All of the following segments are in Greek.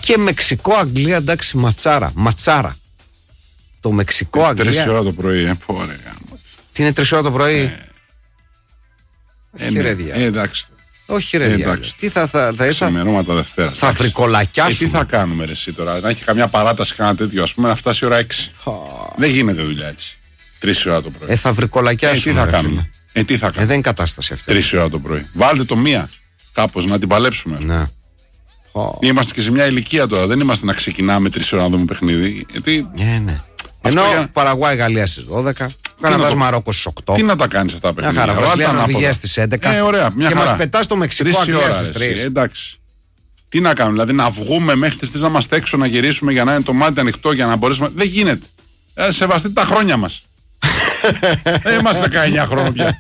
Και Μεξικό-Αγγλία, εντάξει, ματσάρα. Το Μεξικό-Αγγλία. 3 ώρα το πρωί, πόρε. Τι είναι 3 ώρα το πρωί? Όχι ρε διάλογο. Εντάξει. Όχι ρε διάλογο. Τι θα ξημερώματα Δευτέρα. Θα βρικολακιάσουμε. Τι θα κάνουμε ρε εσύ τώρα? Να έχει καμιά παράταση, κανένα τέτοιο, ας πούμε, να φτάσει η ώρα 6. Δεν γίνεται δουλειά έτσι. 3 ώρα το πρωί. Θα βρικολακιάσουμε. Τι θα κάνουμε? Τι θα κάνουμε? Δεν είναι κατάσταση αυτή. 3 ώρα το πρωί. Βάλτε το 1 κάπως να την παλέψουμε. Ναι. Είμαστε και σε μια ηλικία τώρα. Δεν είμαστε να ξεκινάμε 3 ώρα να δούμε παιχνίδι. Γιατί... Ναι. Ενώ Παραγουάη Γαλλία στις 12, Καναδάς Μαρόκο στις 8. Τι να τα κάνεις αυτά τα παιχνίδια? Μια χαρά. Βραζιλία Νορβηγία στις 11. Ωραία, μια και χαρά. μας πετάς το Μεξικό Αγγλία στις 3. Εντάξει. Τι να κάνουμε, δηλαδή να βγούμε μέχρι τις 3 να είμαστε έξω, να γυρίσουμε για να είναι το μάτι ανοιχτό, για να μπορέσουμε. Δεν γίνεται. Σεβαστείτε τα χρόνια μας. Δεν είμαστε 19 χρόνια πια.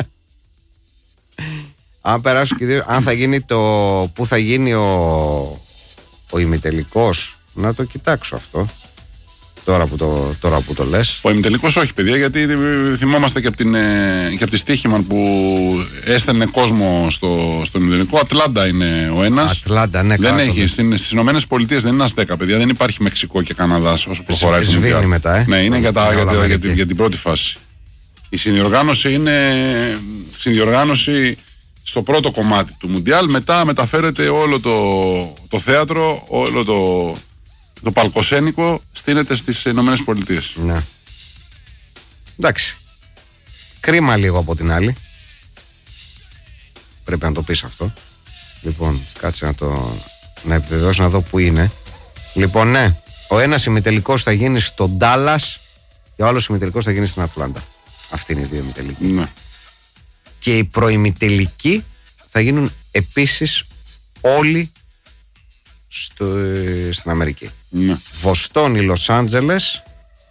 Αν περάσουν και δύο, αν θα γίνει πού θα γίνει ο ημιτελικός, να το κοιτάξω αυτό. Τώρα που το λες. Ο ημιτελικός όχι, παιδιά, γιατί θυμόμαστε και από τη Στίχημαν που έστελνε κόσμο στον ημιτελικό. Ατλάντα είναι ο ένας. Ατλάντα, ναι, δεν έχει. Στις Ηνωμένες Πολιτείες δεν είναι ένας 10, παιδιά. Δεν υπάρχει Μεξικό και Καναδάς όσο προχωράει. Σβήνει μετά, Ναι, είναι για την πρώτη φάση. Η συνδιοργάνωση είναι συνδιοργάνωση στο πρώτο κομμάτι του Μουντιάλ. Μετά μεταφέρεται όλο το θέατρο, όλο το παλκοσένικο στείνεται στις Ηνωμένες Πολιτείες. Ναι. Εντάξει. Κρίμα λίγο από την άλλη. Πρέπει να το πεις αυτό. Λοιπόν, κάτσε να επιβεβαιώσω να δω που είναι. Λοιπόν, ναι. Ο ένας ημιτελικός θα γίνει στο Ντάλλας και ο άλλος ημιτελικός θα γίνει στην Ατλάντα. Αυτή είναι οι δύο ημιτελικοί. Ναι. Και οι προημιτελικοί θα γίνουν επίσης όλοι στην Αμερική. Ναι. Βοστόνη, Λος Άντζελες,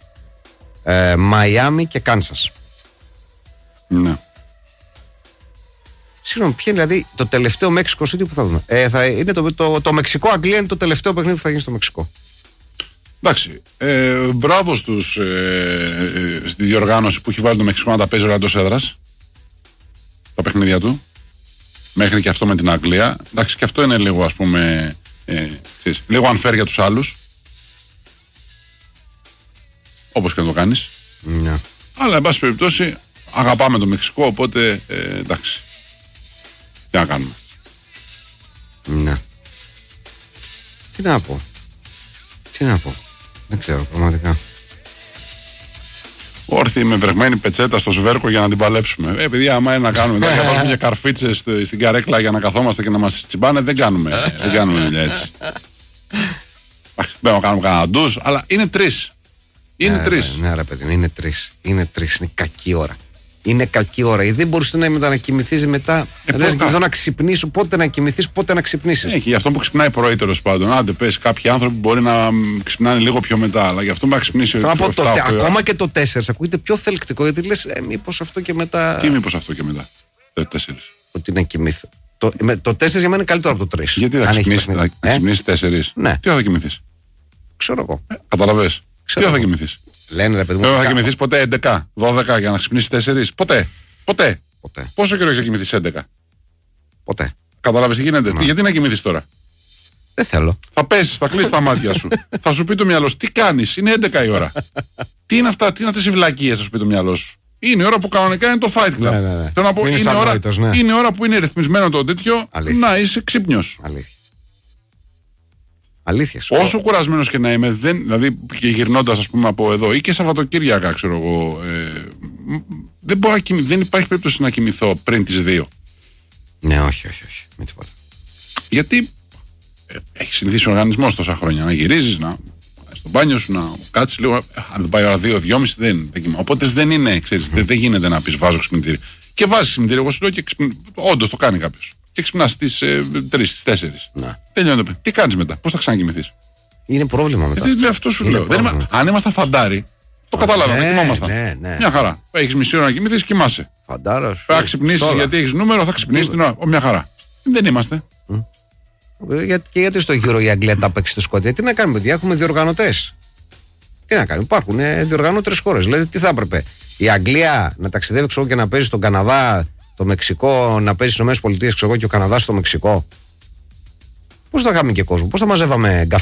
Μαϊάμι και Κάνσας. Ναι. Συγγνώμη, ποιο είναι δηλαδή το τελευταίο Μέξικο City που θα δούμε? Θα είναι το Μεξικό-Αγγλία, είναι το τελευταίο παιχνίδι που θα γίνει στο Μεξικό. Εντάξει. Μπράβο στους στη διοργάνωση που έχει βάλει το Μεξικό να τα παίζει εντός έδρας. Τα παιχνίδια του. Μέχρι και αυτό με την Αγγλία. Εντάξει, και αυτό είναι λίγο, ας πούμε, λίγο unfair για τους άλλους. Όπως και να το κάνεις. Ναι. Αλλά εν πάση περιπτώσει αγαπάμε το Μεξικό, οπότε εντάξει. Τι να κάνουμε. Ναι. Τι να πω. Δεν ξέρω πραγματικά. Όρθιοι με βρεγμένη πετσέτα στο σβέρκο για να την παλέψουμε. Επειδή άμα είναι να κάνουμε να βάζουμε μια καρφίτσε στην καρέκλα για να καθόμαστε και να μας τσιμπάνε, δεν κάνουμε δουλειά έτσι. Πρέπει να κάνουμε κανένα ντουζ, αλλά είναι 3. Είναι 3. Ναι, ρε παιδί, είναι 3. Είναι κακή ώρα. Είναι κακή ώρα. Γιατί δεν μπορείς να κοιμηθείς μετά. Να ξυπνήσεις, πότε να κοιμηθείς, πότε να ξυπνήσεις. Και για αυτό που ξυπνάει πρωί, τέλος πάντων. Άντε, πες, κάποιοι άνθρωποι μπορεί να ξυπνάνε λίγο πιο μετά, αλλά για αυτό που να ξυπνήσει. Θέλω να πω, ακόμα και το 4 ακούγεται πιο θελκτικό, γιατί λες, μήπως αυτό και μετά. Τι μήπως αυτό και μετά? Το 4. Ότι να κοιμηθώ. Το 4 για μένα είναι καλύτερο από το 3. Γιατί θα ξυπνήσεις 4? Ναι. Τι θα κοιμηθείς? Ξέρω εγώ. Καταλαβες. Τι θα κοιμηθείς? Λένε, ρε παιδί μου. Δεν θα κοιμηθείς ποτέ 11, 12 για να ξυπνήσεις 4? Ποτέ. Πόσο καιρό έχεις να κοιμηθείς 11? Ποτέ. Καταλάβες τι γίνεται? Γιατί να κοιμηθείς τώρα? Δεν θέλω. Θα πέσεις, θα κλείσεις τα μάτια σου. Θα σου πει το μυαλό σου, τι κάνεις? Είναι 11 η ώρα. Τι είναι αυτές οι βλακίες, θα σου πει το μυαλό σου. Είναι η ώρα που κανονικά είναι το Fight Club. Ναι. Θέλω να πω, είναι ώρα που είναι ρυθμισμένο το τέτοιο. Αλήθεια. Να είσαι ξύπνιος. Αλήθεια. Όσο κουρασμένος και να είμαι, δηλαδή και γυρνώντας, ας πούμε, από εδώ ή και Σαββατοκύριακα, ξέρω εγώ, δεν υπάρχει περίπτωση να κοιμηθώ πριν τις 2. Ναι, όχι. Με τίποτα. Γιατί έχει συνηθίσει ο οργανισμός τόσα χρόνια να γυρίζεις, να στο μπάνιο σου, να κάτσεις λίγο. Αν δεν πάει ώρα 2-2.30 δεν κοιμάμαι. Οπότε δεν είναι, ξέρεις, δεν γίνεται να πεις βάζω ξυπνητήρι. Και βάζεις ξυπνητήρι, εγώ σου λέω και όντως το κάνει κάποιος. Και ξυπνάς στις 3, στις 4. Ναι. Τελειώνει το. Τι κάνεις μετά, πώς θα ξανακοιμηθείς? Είναι πρόβλημα μετά. Αυτό σου λέω. Αν ήμασταν φαντάρι, το καταλάβαμε, δεν κοιμόμασταν. Ναι. Μια χαρά. Έχεις μισή ώρα να κοιμηθείς, κοιμάσαι. Φαντάρος. Θα ξυπνήσεις γιατί έχεις νούμερο, θα ξυπνήσεις την ώρα. Μια χαρά. Δεν είμαστε. Και γιατί στο γύρο η Αγγλία τα παίξει στη Σκωτία? Τι να κάνουμε, παιδιά, έχουμε διοργανωτές. Τι να κάνουμε, υπάρχουν διοργανώτρες χώρες. Δηλαδή, τι θα έπρεπε? Η Αγγλία να ταξιδεύει ξέρω, και να παίζει στον Καναδά, το Μεξικό, να παίζει στις ΗΠΑ και ο Καναδάς στο Μεξικό. Πώς θα είχαμε και κόσμο, πώς θα μαζεύαμε